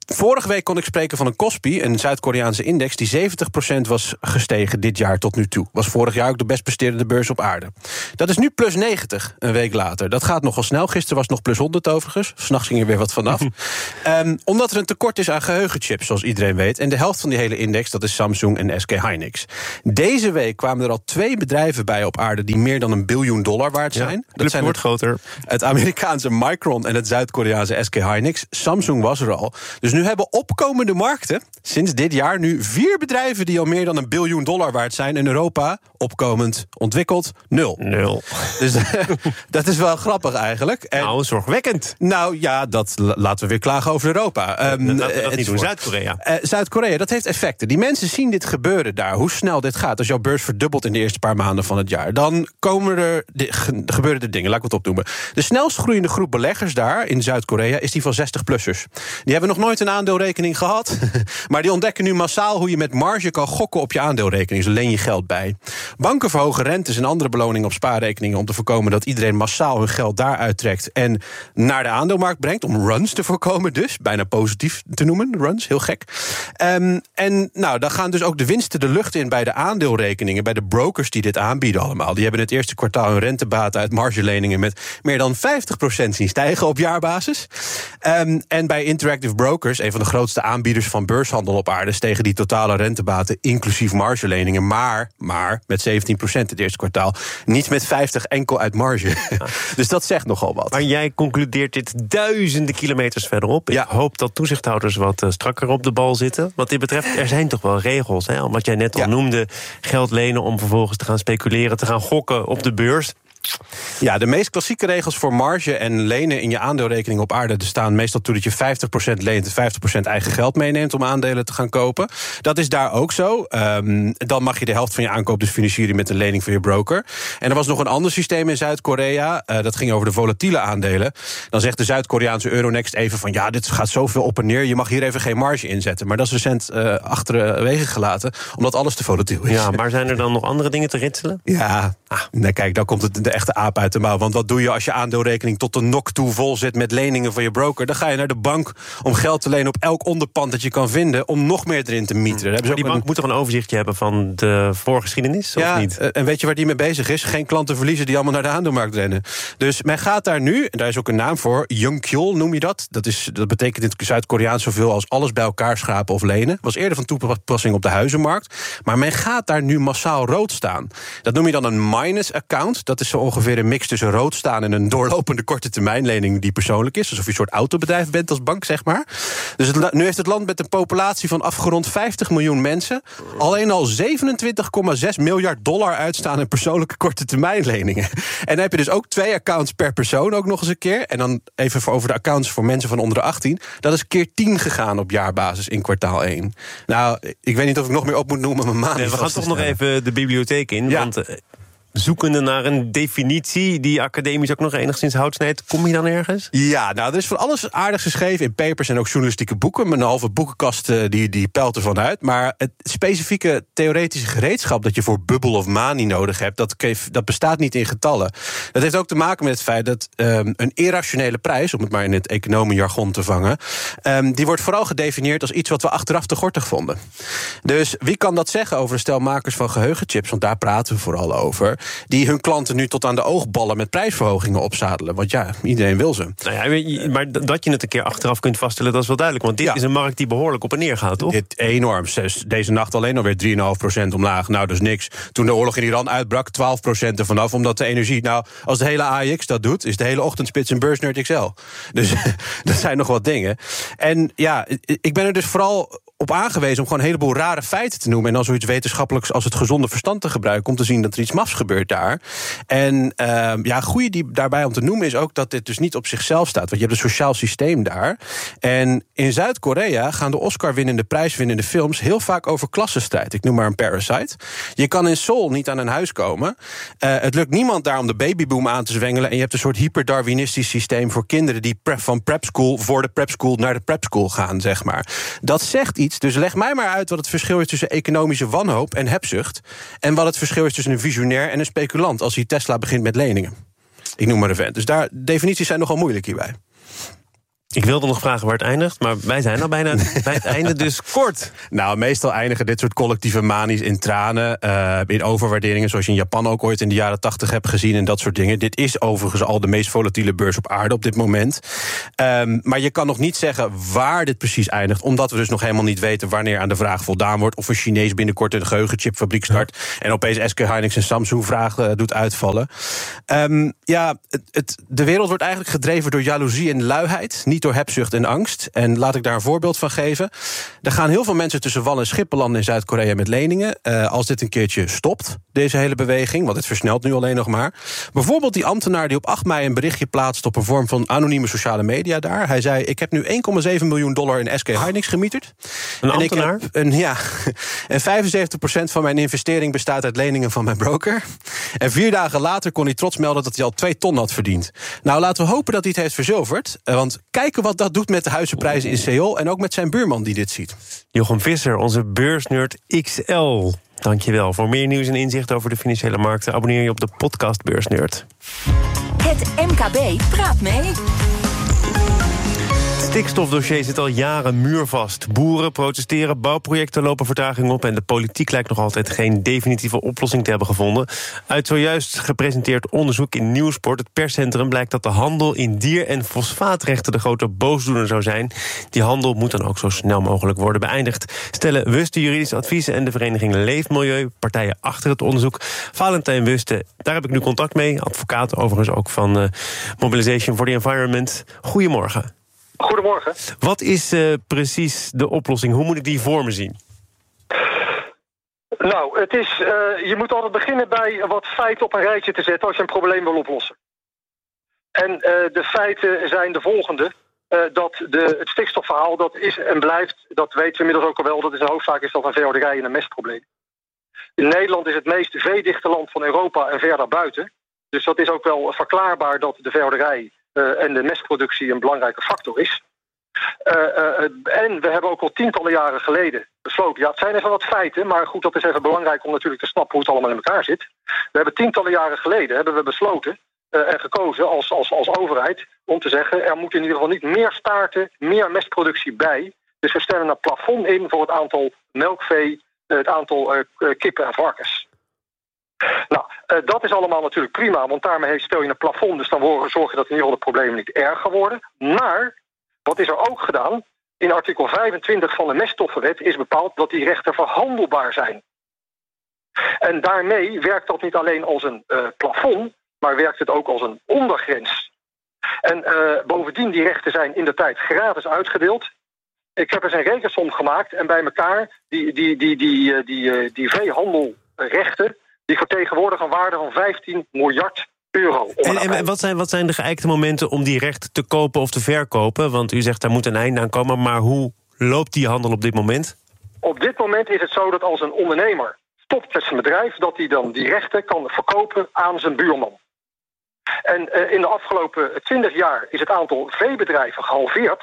Vorige week kon ik spreken van een Kospi, een Zuid-Koreaanse index die zeventig procent was gestegen dit jaar tot nu toe. Was vorig jaar ook de best presterende beurs op aarde. Dat is nu plus negentig, een week later. Dat gaat nogal snel. Gisteren was het nog plus honderd overigens. 's Nachts ging er weer wat vanaf. um, omdat er een tekort is aan geheugenchips, zoals iedereen weet. En de helft van die hele index, dat is Samsung en S K Hynix. Deze week kwamen er al twee bedrijven bij op aarde die meer dan een biljoen dollar waard zijn. Ja, dat zijn wordt het, groter. Het Amerikaanse Micron en het Zuid-Koreaanse S K Hynix. Samsung was er al. Dus nu hebben opkomende markten sinds dit jaar nu vier bedrijven die al meer dan een biljoen dollar waard zijn. In Europa, opkomend, ontwikkeld, nul. Nul. Dus dat is wel grappig eigenlijk. En, nou, zorgwekkend. Nou ja, dat laten we weer klagen over Europa. Um, dat laten we dat niet doen, Zuid-Korea. Uh, Zuid-Korea, dat heeft effecten. Die mensen zien dit gebeuren daar, hoe snel dit gaat. Als jouw beurs verdubbelt in de eerste paar maanden van het jaar, dan komen er, gebeuren er dingen, laat ik wat opnoemen. De snelst groeiende groep beleggers daar in Zuid-Korea is die van zestig-plussers. Die hebben nog nooit een aandeelrekening gehad, maar die ontdekken nu massaal hoe je met marge kan gokken op je aandeelrekening. Dus leen je geld bij. Banken verhogen rentes en andere beloningen op spaarrekeningen om te voorkomen dat iedereen massaal hun geld daar uittrekt en naar de aandeelmarkt brengt, om runs te voorkomen dus. Bijna positief te noemen, runs, heel gek. Um, en nou, dan gaan dus ook de winsten de lucht in bij de aandeelrekeningen, bij de brokers die dit aanbieden allemaal. Die hebben het eerste kwartaal hun rentebaten uit margeleningen met meer dan vijftig procent zien stijgen op jaarbasis. Um, en bij Interactive Brokers, een van de grootste aanbieders van beurshandel op aarde, stegen die totale rentebaten inclusief margeleningen, maar, maar met zeventien procent het eerste kwartaal. Niet met vijftig enkel uit marge. Ja. Dus dat zegt nogal wat. Maar jij concludeert dit duizenden kilometers verderop. Ik ja. hoop dat toezichthouders wat uh, strakker op de bal zitten. Wat dit betreft, er zijn toch wel regels. Hè? Wat jij net al ja. noemde, geld lenen om vervolgens te gaan speculeren, te gaan gokken op de beurs. Ja, de meest klassieke regels voor marge en lenen in je aandeelrekening op aarde staan meestal toe dat je vijftig procent leent en vijftig procent eigen geld meeneemt om aandelen te gaan kopen. Dat is daar ook zo. Um, dan mag je de helft van je aankoop dus financieren met een lening van je broker. En er was nog een ander systeem in Zuid-Korea. Uh, dat ging over de volatiele aandelen. Dan zegt de Zuid-Koreaanse Euronext even van ja, dit gaat zoveel op en neer, je mag hier even geen marge inzetten. Maar dat is recent uh, achterwege gelaten, omdat alles te volatiel is. Ja, maar zijn er dan nog andere dingen te ritselen? Ja, ah, nee, kijk, dan komt het de echte aap uit de mouw. Want wat doe je als je aandeelrekening tot de nok toe vol zit met leningen van je broker? Dan ga je naar de bank om geld te lenen op elk onderpand dat je kan vinden om nog meer erin te mieteren. Hmm. Maar die bank een... moet toch een overzichtje hebben van de voorgeschiedenis, ja, of niet? En weet je waar die mee bezig is? Geen klanten verliezen die allemaal naar de aandeelmarkt rennen. Dus men gaat daar nu, en daar is ook een naam voor, Yongkyol noem je dat. Dat, is, dat betekent in het Zuid-Koreaans zoveel als alles bij elkaar schrapen of lenen. Was eerder van toepassing op de huizenmarkt. Maar men gaat daar nu massaal rood staan. Dat noem je dan een minus account. Dat is zo ongeveer een mix tussen rood staan en een doorlopende korte termijnlening die persoonlijk is. Alsof je een soort autobedrijf bent als bank, zeg maar. Dus het, nu heeft het land met een populatie van afgerond vijftig miljoen mensen alleen al zevenentwintig komma zes miljard dollar uitstaan in persoonlijke korte termijnleningen. En dan heb je dus ook twee accounts per persoon ook nog eens een keer. En dan even voor over de accounts voor mensen van onder de achttien. Dat is keer tien gegaan op jaarbasis in kwartaal één. Nou, ik weet niet of ik nog meer op moet noemen, maar maand. Nee, we gaan toch nog even de bibliotheek in, ja. want... Uh, zoekende naar een definitie die academisch ook nog enigszins hout snijdt, kom je dan ergens? Ja, nou, er is van alles aardig geschreven in papers en ook journalistieke boeken. Een halve boekenkast die, die pelt ervan uit. Maar het specifieke theoretische gereedschap dat je voor Bubble of Mani nodig hebt, dat, dat bestaat niet in getallen. Dat heeft ook te maken met het feit dat um, een irrationele prijs, om het maar in het economenjargon te vangen, um, die wordt vooral gedefinieerd als iets wat we achteraf te gortig vonden. Dus wie kan dat zeggen over een stel makers van geheugenchips? Want daar praten we vooral over. Die hun klanten nu tot aan de oogballen met prijsverhogingen opzadelen. Want ja, iedereen wil ze. Nou ja, maar dat je het een keer achteraf kunt vaststellen, dat is wel duidelijk. Want dit ja. is een markt die behoorlijk op en neer gaat, toch? Dit enorm. Deze nacht alleen alweer drie komma vijf procent omlaag. Nou, dus niks. Toen de oorlog in Iran uitbrak, twaalf procent ervan af. Omdat de energie... Nou, als de hele A I X dat doet, is de hele ochtendspits een beursnerd X L. Dus dat zijn nog wat dingen. En ja, ik ben er dus vooral op aangewezen om gewoon een heleboel rare feiten te noemen en dan zoiets wetenschappelijks als het gezonde verstand te gebruiken om te zien dat er iets mafs gebeurt daar. En uh, ja, goeie die daarbij om te noemen is ook dat dit dus niet op zichzelf staat. Want je hebt een sociaal systeem daar. En in Zuid-Korea gaan de Oscar-winnende, prijswinnende films heel vaak over klassenstrijd. Ik noem maar een Parasite. Je kan in Seoul niet aan een huis komen. Uh, het lukt niemand daar om de babyboom aan te zwengelen en je hebt een soort hyperdarwinistisch systeem voor kinderen die prep, van prepschool voor de prepschool naar de prepschool gaan, zeg maar. Dat zegt iets. Dus leg mij maar uit wat het verschil is tussen economische wanhoop en hebzucht en wat het verschil is tussen een visionair en een speculant als hij Tesla begint met leningen. Ik noem maar een vent. Dus daar definities zijn nogal moeilijk hierbij. Ik wilde nog vragen waar het eindigt, maar wij zijn al bijna bij het einde, dus kort. Nou, meestal eindigen dit soort collectieve manies in tranen, uh, in overwaarderingen, zoals je in Japan ook ooit in de jaren tachtig hebt gezien en dat soort dingen. Dit is overigens al de meest volatiele beurs op aarde op dit moment. Um, maar je kan nog niet zeggen waar dit precies eindigt, omdat we dus nog helemaal niet weten wanneer aan de vraag voldaan wordt, of een Chinees binnenkort een geheugenchipfabriek start, ja. en opeens S K Hynix en Samsung vragen uh, doet uitvallen. Um, ja, het, het, de wereld wordt eigenlijk gedreven door jaloezie en luiheid, niet door hebzucht en angst. En laat ik daar een voorbeeld van geven. Er gaan heel veel mensen tussen wal en schip belanden in Zuid-Korea met leningen. Uh, als dit een keertje stopt, deze hele beweging, want het versnelt nu alleen nog maar. Bijvoorbeeld die ambtenaar die op acht mei een berichtje plaatst op een vorm van anonieme sociale media daar. Hij zei, ik heb nu één komma zeven miljoen dollar in S K Hynix gemieterd. Een en ambtenaar? Ik heb een, ja, en vijfenzeventig procent van mijn investering bestaat uit leningen van mijn broker. En vier dagen later kon hij trots melden dat hij al twee ton had verdiend. Nou, laten we hopen dat hij het heeft verzilverd. Want kijken wat dat doet met de huizenprijzen in Seoul en ook met zijn buurman die dit ziet. Jochem Visser, onze beursnerd X L. Dankjewel. Voor meer nieuws en inzicht over de financiële markten abonneer je op de podcast Beursnerd. Het M K B praat mee. Het stikstofdossier zit al jaren muurvast. Boeren protesteren, bouwprojecten lopen vertraging op en de politiek lijkt nog altijd geen definitieve oplossing te hebben gevonden. Uit zojuist gepresenteerd onderzoek in Nieuwsport, het perscentrum, blijkt dat de handel in dier- en fosfaatrechten de grote boosdoener zou zijn. Die handel moet dan ook zo snel mogelijk worden beëindigd, stellen Wuste Juridisch Advies en de vereniging Leefmilieu, partijen achter het onderzoek. Valentijn Wuste, daar heb ik nu contact mee, advocaat overigens ook van uh, Mobilization for the Environment. Goedemorgen. Goedemorgen. Wat is uh, precies de oplossing? Hoe moet ik die voor me zien? Nou, het is, uh, je moet altijd beginnen bij wat feiten op een rijtje te zetten als je een probleem wil oplossen. En uh, de feiten zijn de volgende. Uh, dat de, het stikstofverhaal, dat is en blijft, dat weten we inmiddels ook al wel, dat is de hoofdzaak is dat van veehouderij en een mestprobleem. In Nederland is het meest veedichte land van Europa en ver daarbuiten. Dus dat is ook wel verklaarbaar dat de veehouderij Uh, en de mestproductie een belangrijke factor is. Uh, uh, en we hebben ook al tientallen jaren geleden besloten, ja, het zijn even wat feiten, maar goed, dat is even belangrijk om natuurlijk te snappen hoe het allemaal in elkaar zit. We hebben tientallen jaren geleden hebben we besloten uh, en gekozen als, als, als overheid om te zeggen, er moet in ieder geval niet meer staarten, meer mestproductie bij. Dus we stellen een plafond in voor het aantal melkvee, uh, het aantal uh, kippen en varkens. Nou, uh, dat is allemaal natuurlijk prima, want daarmee stel je een plafond, dus dan zorg je dat in ieder geval de problemen niet erger worden. Maar, wat is er ook gedaan? In artikel vijfentwintig van de meststoffenwet is bepaald dat die rechten verhandelbaar zijn. En daarmee werkt dat niet alleen als een uh, plafond, maar werkt het ook als een ondergrens. En uh, bovendien, die rechten zijn in de tijd gratis uitgedeeld. Ik heb eens een rekensom gemaakt en bij elkaar die, die, die, die, die, die, die, die veehandelrechten, die vertegenwoordigen een waarde van vijftien miljard euro. En, en wat, zijn, wat zijn de geëikte momenten om die rechten te kopen of te verkopen? Want u zegt, daar moet een einde aan komen, maar hoe loopt die handel op dit moment? Op dit moment is het zo dat als een ondernemer stopt met zijn bedrijf, dat hij dan die rechten kan verkopen aan zijn buurman. En uh, in de afgelopen twintig jaar is het aantal veebedrijven gehalveerd,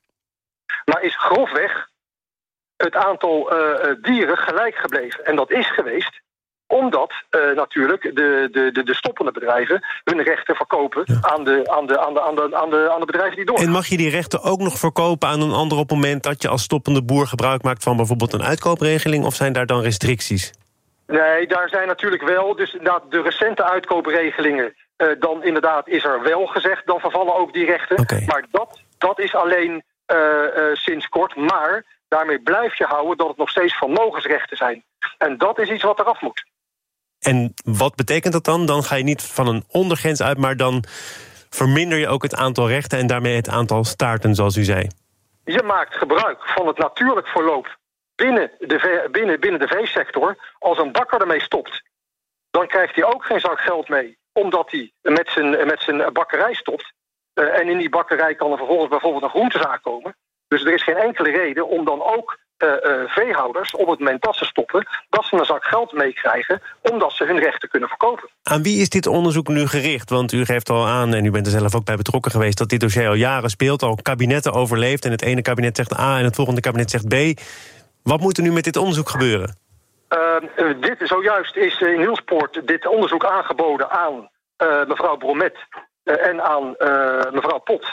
maar is grofweg het aantal uh, dieren gelijk gebleven. En dat is geweest omdat uh, natuurlijk de, de, de, de stoppende bedrijven hun rechten verkopen ja. aan, de, aan, de, aan, de, aan, de, aan, de, aan de bedrijven die doorgaan. En mag je die rechten ook nog verkopen aan een ander op het moment dat je als stoppende boer gebruik maakt van bijvoorbeeld een uitkoopregeling, of zijn daar dan restricties? Nee, daar zijn natuurlijk wel. Dus de recente uitkoopregelingen, uh, dan inderdaad is er wel gezegd, dan vervallen ook die rechten. Okay. Maar dat, dat is alleen uh, uh, sinds kort. Maar daarmee blijf je houden dat het nog steeds vermogensrechten zijn. En dat is iets wat eraf moet. En wat betekent dat dan? Dan ga je niet van een ondergrens uit, maar dan verminder je ook het aantal rechten en daarmee het aantal staarten, zoals u zei. Je maakt gebruik van het natuurlijk verloop binnen de, ve- binnen, binnen de veesector. Als een bakker ermee stopt, dan krijgt hij ook geen zak geld mee, omdat hij met zijn, met zijn bakkerij stopt. Uh, en in die bakkerij kan er vervolgens bijvoorbeeld een groentezaak komen. Dus er is geen enkele reden om dan ook Uh, uh, veehouders op het moment dat ze stoppen, dat ze een zak geld meekrijgen, omdat ze hun rechten kunnen verkopen. Aan wie is dit onderzoek nu gericht? Want u geeft al aan, en u bent er zelf ook bij betrokken geweest, dat dit dossier al jaren speelt, al kabinetten overleeft, en het ene kabinet zegt A en het volgende kabinet zegt B. Wat moet er nu met dit onderzoek gebeuren? Uh, uh, dit zojuist is in Nieuwsport dit onderzoek aangeboden aan uh, mevrouw Bromet uh, en aan uh, mevrouw Pot.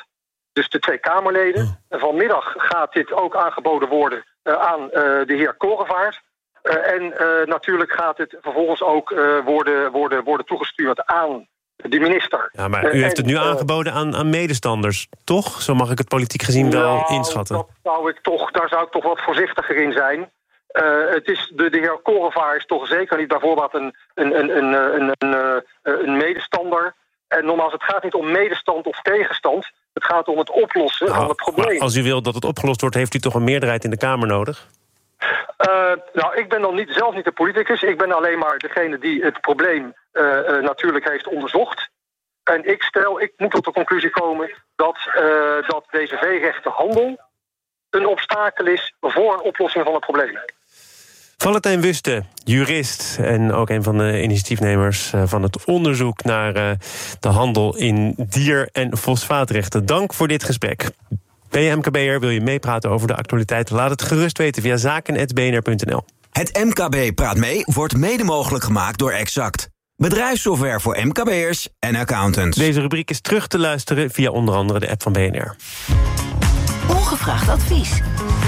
dus de twee Kamerleden. En vanmiddag gaat dit ook aangeboden worden uh, aan uh, de heer Korevaart. Uh, en uh, natuurlijk gaat het vervolgens ook uh, worden, worden, worden toegestuurd aan de minister. Ja, maar u uh, heeft het nu uh, aangeboden aan, aan medestanders, toch? Zo mag ik het politiek gezien wel nou, inschatten. Dat zou ik toch, daar zou ik toch wat voorzichtiger in zijn. Uh, het is de, de heer Korevaart is toch zeker niet bijvoorbeeld een, een, een, een, een, een, een, een medestander. En nogmaals, het gaat niet om medestand of tegenstand. Het gaat om het oplossen nou, van het probleem. Als u wil dat het opgelost wordt, heeft u toch een meerderheid in de Kamer nodig? Uh, nou, ik ben dan niet, zelf niet de politicus. Ik ben alleen maar degene die het probleem uh, uh, natuurlijk heeft onderzocht. En ik stel, ik moet tot de conclusie komen dat, uh, dat D C V-rechte handel een obstakel is voor een oplossing van het probleem. Valentijn Wuste, jurist en ook een van de initiatiefnemers van het onderzoek naar de handel in dier- en fosfaatrechten. Dank voor dit gesprek. Ben je M K B'er, wil je meepraten over de actualiteit? Laat het gerust weten via zaken punt b n r punt n l. Het M K B Praat Mee wordt mede mogelijk gemaakt door Exact. Bedrijfssoftware voor M K B'ers en accountants. Deze rubriek is terug te luisteren via onder andere de app van B N R. Ongevraagd advies.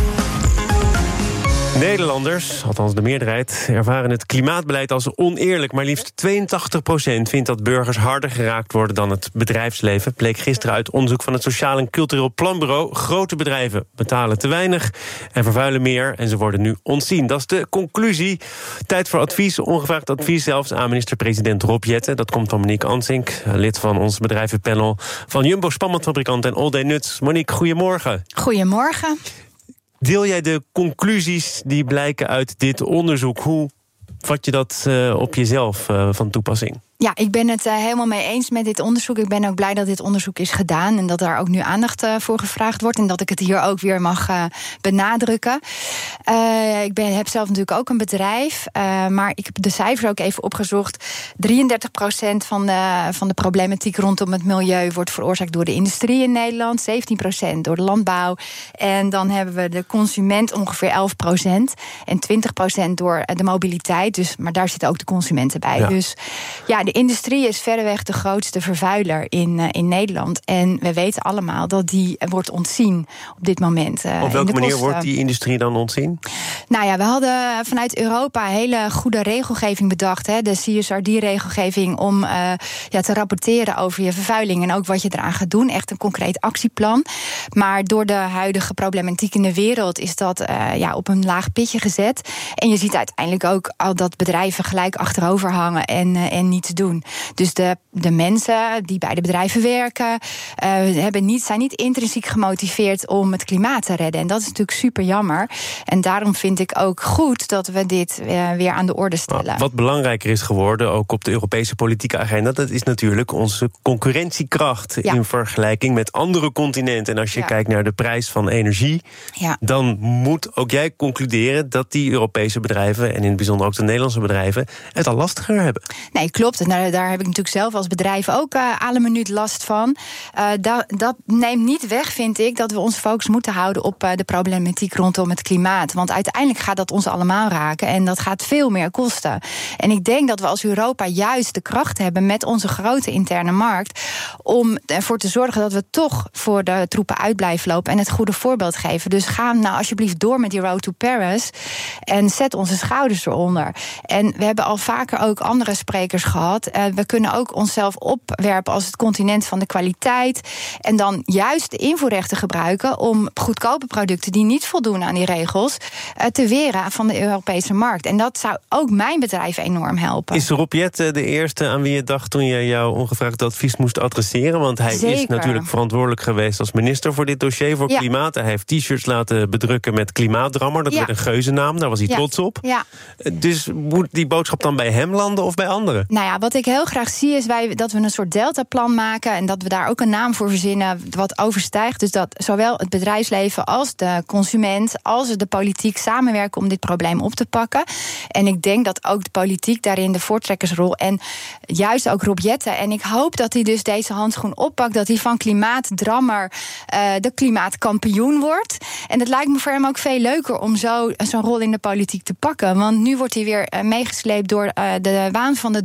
Nederlanders, althans de meerderheid, ervaren het klimaatbeleid als oneerlijk. Maar liefst tweeëntachtig procent vindt dat burgers harder geraakt worden dan het bedrijfsleven. Bleek gisteren uit onderzoek van het Sociaal en Cultureel Planbureau. Grote bedrijven betalen te weinig en vervuilen meer en ze worden nu ontzien. Dat is de conclusie. Tijd voor advies, ongevraagd advies zelfs aan minister-president Rob Jetten. Dat komt van Monique Ansink, lid van ons bedrijvenpanel van Jumbo Spanbandfabrikant en All Day Nuts. Monique, goedemorgen. Goedemorgen. Deel jij de conclusies die blijken uit dit onderzoek? Hoe vat je dat uh, op jezelf uh, van toepassing? Ja, ik ben het uh, helemaal mee eens met dit onderzoek. Ik ben ook blij dat dit onderzoek is gedaan en dat daar ook nu aandacht uh, voor gevraagd wordt en dat ik het hier ook weer mag uh, benadrukken. Uh, ik ben, heb zelf natuurlijk ook een bedrijf, uh, maar ik heb de cijfers ook even opgezocht. drieëndertig procent van de, van de problematiek rondom het milieu wordt veroorzaakt door de industrie in Nederland, zeventien procent door de landbouw. En dan hebben we de consument ongeveer elf procent en twintig procent door de mobiliteit. Dus, maar daar zitten ook de consumenten bij. Ja. Dus ja, de industrie is verreweg de grootste vervuiler in, uh, in Nederland. En we weten allemaal dat die wordt ontzien op dit moment. Uh, op welke in de manier kosten. wordt die industrie dan ontzien? Nou ja, we hadden vanuit Europa hele goede regelgeving bedacht. Hè, de C S R D-regelgeving om uh, ja, te rapporteren over je vervuiling en ook wat je eraan gaat doen. Echt een concreet actieplan. Maar door de huidige problematiek in de wereld is dat uh, ja, op een laag pitje gezet. En je ziet uiteindelijk ook al dat bedrijven gelijk achterover hangen en, uh, en niets doen. Dus de, de mensen die bij de bedrijven werken uh, hebben niet, zijn niet intrinsiek gemotiveerd om het klimaat te redden. En dat is natuurlijk super jammer. En daarom vind ik ook goed dat we dit uh, weer aan de orde stellen. Maar wat belangrijker is geworden, ook op de Europese politieke agenda, dat is natuurlijk onze concurrentiekracht ja. in vergelijking met andere continenten. En als je ja. kijkt naar de prijs van energie, ja. dan moet ook jij concluderen dat die Europese bedrijven, en in het bijzonder ook de Nederlandse bedrijven, het al lastiger hebben. Nee, klopt. En daar, daar heb ik natuurlijk zelf als bedrijf ook uh, alle minuut last van. Uh, dat, dat neemt niet weg, vind ik, dat we ons focus moeten houden op uh, de problematiek rondom het klimaat. Want uiteindelijk gaat dat ons allemaal raken en dat gaat veel meer kosten. En ik denk dat we als Europa juist de kracht hebben met onze grote interne markt om ervoor te zorgen dat we toch voor de troepen uit blijven lopen en het goede voorbeeld geven. Dus ga nou alsjeblieft door met die Road to Paris en zet onze schouders eronder. En we hebben al vaker ook andere sprekers gehad. Uh, we kunnen ook onszelf opwerpen als het continent van de kwaliteit. En dan juist de invoerrechten gebruiken om goedkope producten die niet voldoen aan die regels uh, te weren van de Europese markt. En dat zou ook mijn bedrijf enorm helpen. Is Rob Jetten de eerste aan wie je dacht toen je jouw ongevraagd advies moest adresseren? Want hij Zeker. is natuurlijk verantwoordelijk geweest als minister voor dit dossier voor ja. klimaat. Hij heeft t-shirts laten bedrukken met klimaatdrammer. Dat ja. werd een geuzennaam, daar was hij ja. trots op. Ja. Dus moet die boodschap dan bij hem landen of bij anderen? Nou ja, wat ik heel graag zie is wij, dat we een soort deltaplan maken en dat we daar ook een naam voor verzinnen wat overstijgt. Dus dat zowel het bedrijfsleven als de consument als de politiek samenwerken om dit probleem op te pakken. En ik denk dat ook de politiek daarin de voortrekkersrol en juist ook Rob Jetten. En ik hoop dat hij dus deze handschoen oppakt, dat hij van klimaatdrammer uh, de klimaatkampioen wordt. En het lijkt me voor hem ook veel leuker om zo zo'n rol in de politiek te pakken. Want nu wordt hij weer uh, meegesleept door uh, de waan van de dag. We hebben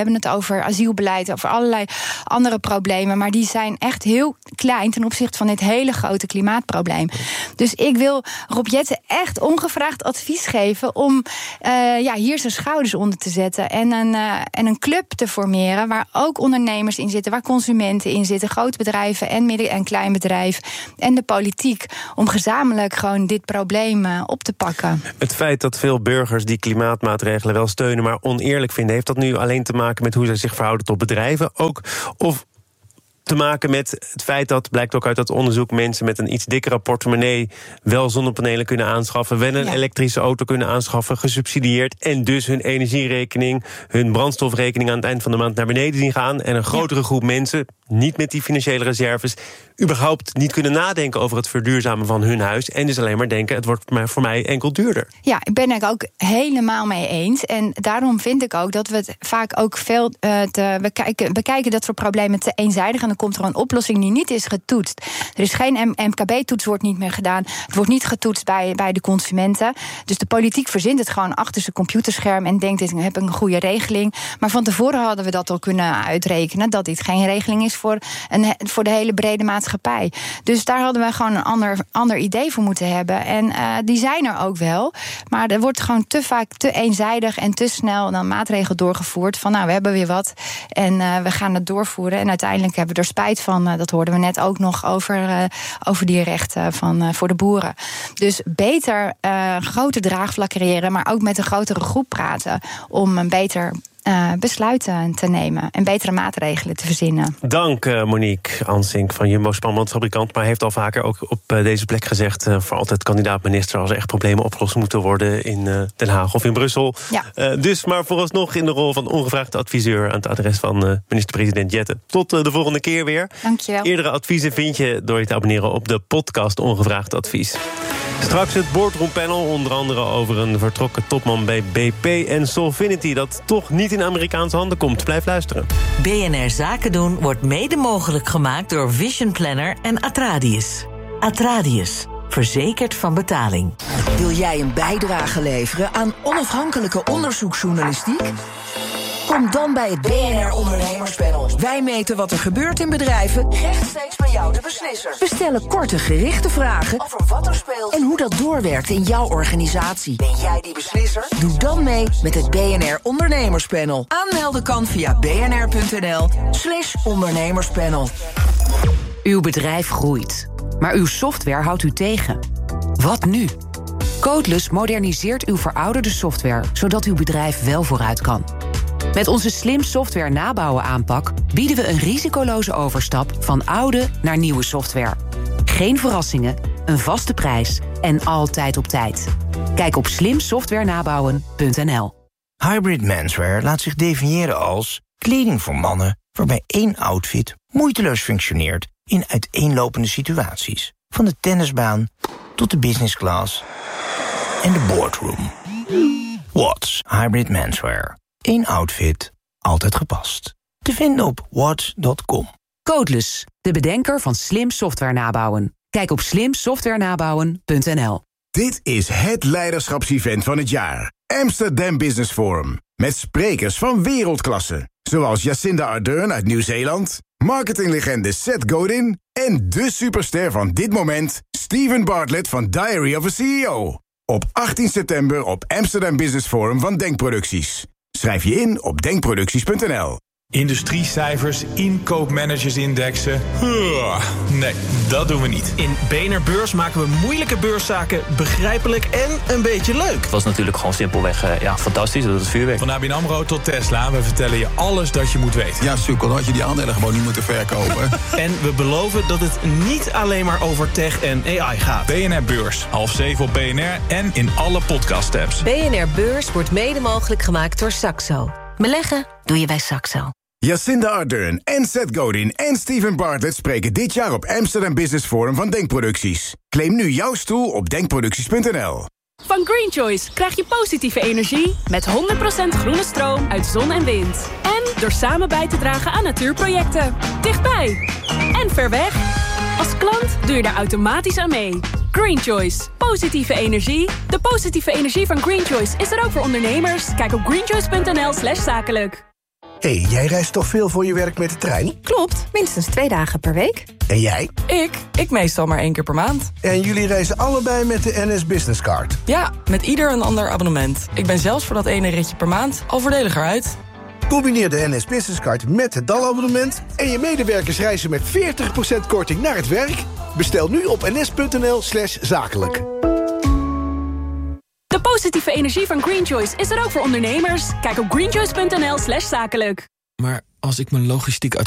hebben het over asielbeleid, over allerlei andere problemen. Maar die zijn echt heel klein ten opzichte van dit hele grote klimaatprobleem. Dus ik wil Rob Jetten echt ongevraagd advies geven om uh, ja, hier zijn schouders onder te zetten. En een, uh, en een club te formeren waar ook ondernemers in zitten, waar consumenten in zitten, grote bedrijven en midden- en kleinbedrijf en de politiek, om gezamenlijk gewoon dit probleem uh, op te pakken. Het feit dat veel burgers die klimaatmaatregelen wel steunen, maar oneerlijk vinden, heeft dat nu alleen te maken met hoe zij zich verhouden tot bedrijven? Ook of te maken met het feit dat, blijkt ook uit dat onderzoek, mensen met een iets dikkere portemonnee wel zonnepanelen kunnen aanschaffen, wel een ja. elektrische auto kunnen aanschaffen, gesubsidieerd, en dus hun energierekening, hun brandstofrekening aan het eind van de maand naar beneden zien gaan, en een grotere ja. groep mensen, niet met die financiële reserves, überhaupt niet kunnen nadenken over het verduurzamen van hun huis, en dus alleen maar denken, het wordt maar voor mij enkel duurder. Ja, ik ben het ook helemaal mee eens. En daarom vind ik ook dat we het vaak ook veel uh, te bekijken, bekijken dat soort problemen te eenzijdig. En dan komt er een oplossing die niet is getoetst. Er is geen M K B-toets, wordt niet meer gedaan. Het wordt niet getoetst bij, bij de consumenten. Dus de politiek verzint het gewoon achter zijn computerscherm en denkt, dit heb ik een goede regeling. Maar van tevoren hadden we dat al kunnen uitrekenen, dat dit geen regeling is voor, een, voor de hele brede maatschappij. Dus daar hadden we gewoon een ander, ander idee voor moeten hebben. En uh, die zijn er ook wel. Maar er wordt gewoon te vaak te eenzijdig en te snel dan maatregelen doorgevoerd van, nou, we hebben weer wat en uh, we gaan het doorvoeren. En uiteindelijk hebben we er spijt van. Uh, dat hoorden we net ook nog over, uh, over die rechten van, uh, voor de boeren. Dus beter uh, grote draagvlak creëren, maar ook met een grotere groep praten om een beter Uh, besluiten te nemen en betere maatregelen te verzinnen. Dank uh, Monique Ansink van Jumbo Spanbandfabrikant, maar heeft al vaker ook op uh, deze plek gezegd, uh, voor altijd kandidaat-minister als er echt problemen opgelost moeten worden in uh, Den Haag of in Brussel. Ja. Uh, dus maar vooralsnog in de rol van ongevraagde adviseur aan het adres van uh, minister-president Jetten. Tot uh, de volgende keer weer. Dankjewel. Eerdere adviezen vind je door je te abonneren op de podcast Ongevraagd Advies. Straks het boardroompanel, onder andere over een vertrokken topman bij B P en Solvinity dat toch niet in Amerikaanse handen komt. Blijf luisteren. B N R Zaken doen wordt mede mogelijk gemaakt door Vision Planner en Atradius. Atradius, verzekerd van betaling. Wil jij een bijdrage leveren aan onafhankelijke onderzoeksjournalistiek? Kom dan bij het B N R Ondernemerspanel. Wij meten wat er gebeurt in bedrijven, rechtstreeks bij jou de beslisser. We stellen korte, gerichte vragen over wat er speelt en hoe dat doorwerkt in jouw organisatie. Ben jij die beslisser? Doe dan mee met het B N R Ondernemerspanel. Aanmelden kan via bnr.nl slash ondernemerspanel. Uw bedrijf groeit, maar uw software houdt u tegen. Wat nu? Codeless moderniseert uw verouderde software, zodat uw bedrijf wel vooruit kan. Met onze slim software nabouwen aanpak bieden we een risicoloze overstap van oude naar nieuwe software. Geen verrassingen, een vaste prijs en altijd op tijd. Kijk op slim software nabouwen punt n l. Hybrid menswear laat zich definiëren als kleding voor mannen waarbij één outfit moeiteloos functioneert in uiteenlopende situaties. Van de tennisbaan tot de business class en de boardroom. Watts Hybrid menswear. Eén outfit, altijd gepast. Te vinden op watts punt com. Codeless, de bedenker van slim software nabouwen. Kijk op slim software nabouwen punt n l. Dit is het leiderschapsevent van het jaar. Amsterdam Business Forum. Met sprekers van wereldklasse. Zoals Jacinda Ardern uit Nieuw-Zeeland, marketinglegende Seth Godin en de superster van dit moment, Steven Bartlett van Diary of a C E O. Op achttien september op Amsterdam Business Forum van Denkproducties. Schrijf je in op denkproducties punt n l. Industriecijfers, inkoopmanagersindexen. Huh, nee, dat doen we niet. In B N R Beurs maken we moeilijke beurszaken begrijpelijk en een beetje leuk. Het was natuurlijk gewoon simpelweg uh, ja, fantastisch, dat het vuurwerk. Van A B N AMRO tot Tesla, we vertellen je alles dat je moet weten. Ja, sukkel, had je die aandelen gewoon niet moeten verkopen. En we beloven dat het niet alleen maar over tech en A I gaat. B N R Beurs, half zeven op B N R en in alle podcast-apps. B N R Beurs wordt mede mogelijk gemaakt door Saxo. Beleggen doe je bij Saxo. Jacinda Ardern en Seth Godin en Steven Bartlett spreken dit jaar op Amsterdam Business Forum van Denkproducties. Claim nu jouw stoel op denkproducties punt n l. Van Green Choice krijg je positieve energie met honderd procent groene stroom uit zon en wind. En door samen bij te dragen aan natuurprojecten. Dichtbij en ver weg. Als klant doe je daar automatisch aan mee. Green Choice. Positieve energie. De positieve energie van Green Choice is er ook voor ondernemers. Kijk op greenchoice punt n l slash zakelijk. Hé, hey, jij reist toch veel voor je werk met de trein? Klopt, minstens twee dagen per week. En jij? Ik? Ik meestal maar één keer per maand. En jullie reizen allebei met de N S Business Card? Ja, met ieder een ander abonnement. Ik ben zelfs voor dat ene ritje per maand al voordeliger uit. Combineer de N S Business Card met het D A L-abonnement... en je medewerkers reizen met veertig procent korting naar het werk. Bestel nu op ns.nl slash zakelijk. De positieve energie van Green Choice is er ook voor ondernemers. Kijk op greenchoice punt n l slash zakelijk. Maar als ik mijn logistiek uit